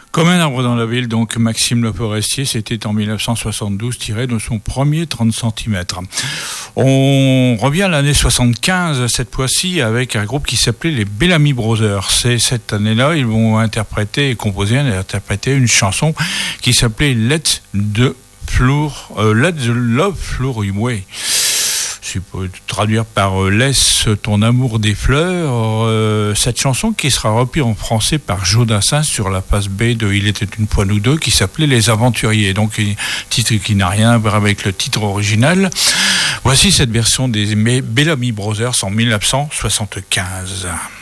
Comme un arbre dans la ville, donc Maxime Le Forestier, c'était en 1972, tiré de son premier 30 cm. On revient à l'année 75, cette fois-ci, avec un groupe qui s'appelait les Bellamy Brothers. Et cette année-là, ils vont interpréter une chanson qui s'appelait Let the Love Flow Away. Je peux traduire par Laisse ton amour des fleurs. Cette chanson qui sera reprise en français par Joe Dassin sur la face B de Il était une fois nous deux, qui s'appelait Les Aventuriers. Donc un titre qui n'a rien à voir avec le titre original. Voici cette version des Bellamy Brothers en 1975.